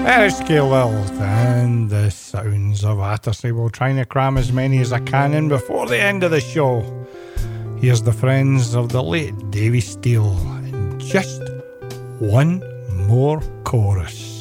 There's Lilt and the sounds of Attersea. We'll try to cram as many as I can in before the end of the show. Here's the friends of the late Davy Steele and just one more chorus.